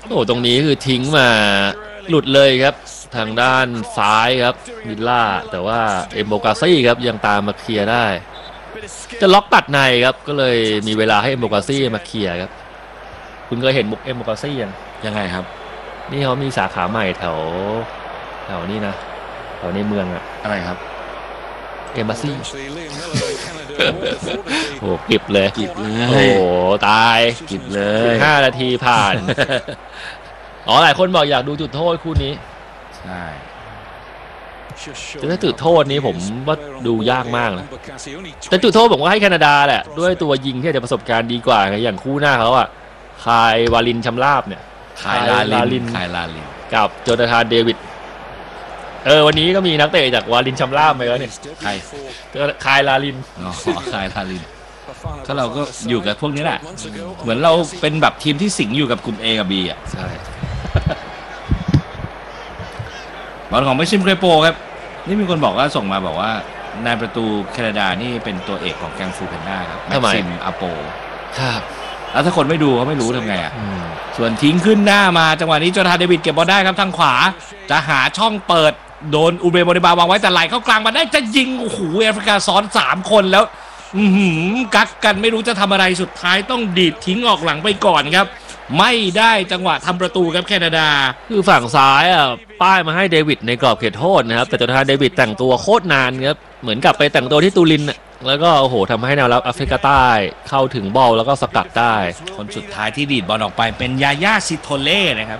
โอ้ตรงนี้คือทิ้งมาหลุดเลยครับทางด้านซ้ายครับวิลล่าแต่ว่าเอมโบกาซี่ครับยังตามมาเคลียร์ได้จะล็อกตัดในครับก็เลยมีเวลาให้เอมโบกาซี่มาเคลียร์ครับคุณเคยเห็นเอมโบกาซี่ยังไงครับนี่เขามีสาขาใหม่แถวนี่นะแถวในเมืองอะไรครับเอมบาซี่โอ้กิบเลยโอ้ตายกิบเลย 5 นาทีผ่านหลายคนบอกอยากดูจุดโทษคู่นี้ใช่แต่ถ้าจุดโทษนี้ผมว่าดูยากมากนะแต่จุดโทษผมก็ให้แคนาดาแหละด้วยตัวยิงที่จะประสบการณ์ดีกว่าอย่างคู่หน้าเขาคายวาลินชำราบเนี่ยคายลาลินกับโจนาธานเดวิดวันนี้ก็มีนักเตะจากวาลินชำราบไปแล้วเนี่ยใครคายลาลินคายลาลินก็เราก็อยู่กับพวกนี้แหละเหมือนเราเป็นแบบทีมที่สิงอยู่กับกลุ่ม A กับ B ใช่บอลของไม่ชิมเครโปครับนี่มีคนบอกว่าส่งมาบอกว่านายประตูแคนาดานี่เป็นตัวเอกของแกงฟูแพนด้าครับแม็กซิมอาโปครับแล้วถ้าคนไม่ดูเขาไม่รู้ทำไงส่วนทิ้งขึ้นหน้ามาจังหวะนี้โจนาธานเดวิดเก็บบอลได้ครับทางขวาจะหาช่องเปิดโดนอูเบโมเดบาวางไว้แต่ไหลเข้ากลางมาได้จะยิงโอ้โหแอฟริกาซ้อน3คนแล้วกักกันไม่รู้จะทำอะไรสุดท้ายต้องดีดทิ้งออกหลังไปก่อนครับไม่ได้จังหวะทำประตูครับแคนาดาคือฝั่งซ้ายป้ายมาให้เดวิดในกรอบเขตโทษนะครับแต่โจนาธานเดวิดแต่งตัวโคตรนานครับเหมือนกับไปแต่งตัวที่ตูรินแล้วก็โอ้โหทำให้แนวรับแอฟริกาใต้เข้าถึงบอลแล้วก็สกัดได้คนสุดท้ายที่ดีดบอลออกไปเป็นยาย่าซิโทเล่นะครับ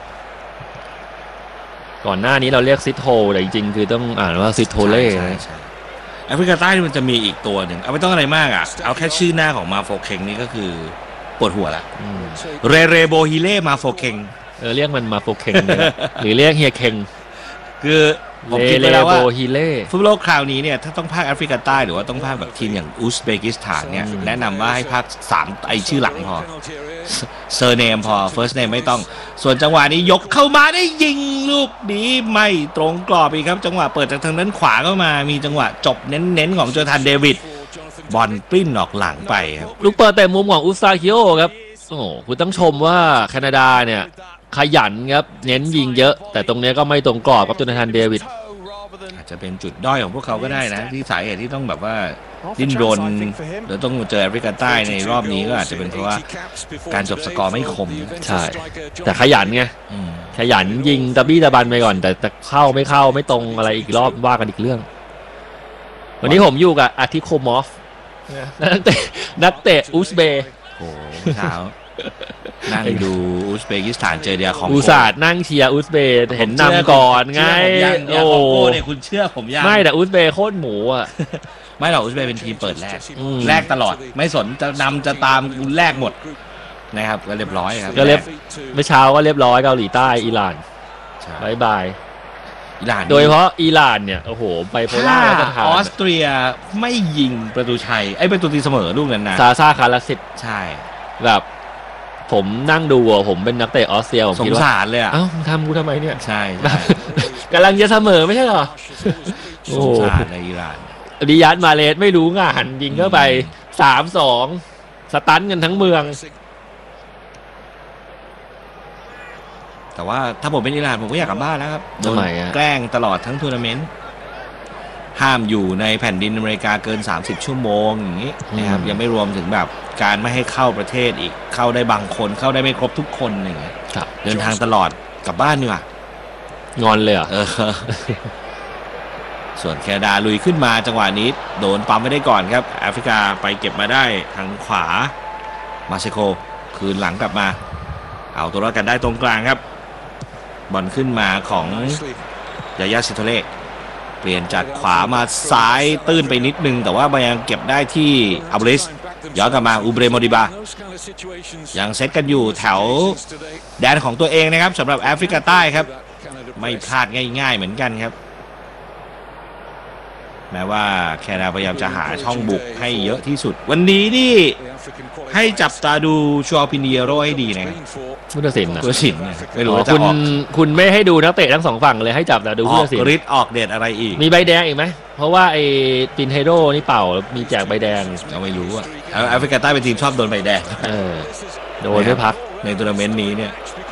ก่อนหน้านี้เราเรียกซิโทแต่จริงๆคือต้องอ่านว่าซิโทเล่แอฟริกาใต้มันจะมีอีกตัวหนึ่งเอาไม่ต้องอะไรมากเอาแค่ชื่อหน้าของมาโฟเคงนี่ก็คือปวดหัวละเรโบฮิเล่มาโฟเคงเรียกมันมาโฟเคงหรือเรียกเฮียเคงคือผมคิดไปแล้วว่าฟุตบอลโลกคราวนี้เนี่ยถ้าต้องพากย์แอฟริกาใต้หรือว่าต้องพากย์แบบทีมอย่างอุซเบกิสถานเนี่ยแนะนำว่าให้พากย์3ไอชื่อหลังพอเซอร์เนมพอเฟิร์สเนมไม่ต้องส่วนจังหวะนี้ยกเข้ามาได้ยิงลูกนี้ไม่ตรงกรอบอีกครับจังหวะเปิดจากทางด้านขวาเข้ามามีจังหวะจบเน้นๆของโจนาธานเดวิดบอลปริ้นออกหลังไปครับลูกเปิดแต่มุมของอุซาคิโอครับโอ้คุณต้องชมว่าแคนาดาเนี่ยขยันครับเน้นยิงเยอะแต่ตรงนี้ก็ไม่ตรงกรอบกับโจนาธานเดวิดอาจจะเป็นจุดด้อยของพวกเขาก็ได้นะที่สาเหตุที่ต้องแบบว่าดิ้นรนหรือต้องเจอแอฟริกาใต้ในรอบนี้ก็อาจจะเป็นเพราะว่าการจบสกอร์ไม่คมใช่แต่ขยันไงขยันยิงตะบี้ตะบันไปก่อนแต่เข้าไม่ตรงอะไรอีกรอบว่ากันอีกเรื่องวันนี้ผมอยู่กับอาทิโคมอฟนักเตะอุซเบย์โอ้เช้านั่งดูอุซเบกิสถานเจอเดียของอุซาดนั่งเชียร์อุซเบย์เห็นนำก่อนไงโอ้เนี่ยคุณเชื่อผมยังไม่แต่อุซเบย์โคตรหมูไม่หรอกอุซเบย์เป็นทีมเปิดแรกตลอดไม่สนจะนำจะตามคุณแรกหมดนะครับก็เรียบร้อยครับก็เรียบเมื่อเช้าก็เรียบร้อยเกาหลีใต้อิหร่านบายอิหร่านโดยเฉพาะอิหร่านเนี่ยโอ้โหไปโพล่าแล้วก็ออสเตรียไม่ยิงประตูชัยประตูตีเสมอลูกนั้นนะซาซาคาราซิตใช่แบบผมนั่งดูผมเป็นนักเตะออสเตรียผมคิดว่าสงสารเลยเอ้าทำกูทำไมเนี่ยใช่กำลังจะเสมอไม่ใช่หรอสงสารในอิหร่านดิยัตมาเลสไม่รู้งานยิงเข้าไป 3-2 สตันกันทั้งเมืองแต่ว่าถ้าผมเป็นอิหร่านผมก็อยากกลับบ้านแล้วครับโดนแกล้งตลอดทั้งทัวร์นาเมนต์ห้ามอยู่ในแผ่นดินอเมริกาเกิน30ชั่วโมงอย่างนี้นะครับยังไม่รวมถึงแบบการไม่ให้เข้าประเทศอีกเข้าได้บางคนเข้าได้ไม่ครบทุกคนอย่างเงี้ยเดินทางตลอดกลับบ้านดีกว่างอนเลยส่วนแคนาดาลุยขึ้นมาจังหวะนี้โดนปั๊มไม่ได้ก่อนครับแอฟริกาไปเก็บมาได้ทางขวามาเชโคคืนหลังกลับมาเอาตัวรอดกันได้ตรงกลางครับบอลขึ้นมาของยาย่าซิโทเล่เปลี่ยนจากขวามาซ้ายตื้นไปนิดนึงแต่ว่ายังเก็บได้ที่อับริสย้อนกลับมาอูเบรโมดิบายังเซตกันอยู่แถวแดนของตัวเองนะครับสำหรับแอฟริกาใต้ครับไม่พลาดง่ายๆเหมือนกันครับแม้ว่าแคนาดาพยายามจะหาช่องบุกให้เยอะที่สุดวันนี้นี่ให้จับตาดูชัวปิเนียโรให้ดีนะผู้ตัดสินไม่รู้จะออกคุณไม่ให้ดูนักเตะทั้งสองฝั่งเลยให้จับตาดูผู้ตัดสินฤทธิ์ออกเดชอะไรอีกมีใบแดงอีกไหมเพราะว่าไอ้ปินเฮโร่นี่เป่ามีแจกใบแดงเราไม่รู้แอฟริกาใต้เป็นทีมชอบโดนใบแดงโดนไม่พักในทัวร์นาเมนต์นี้เนี่ย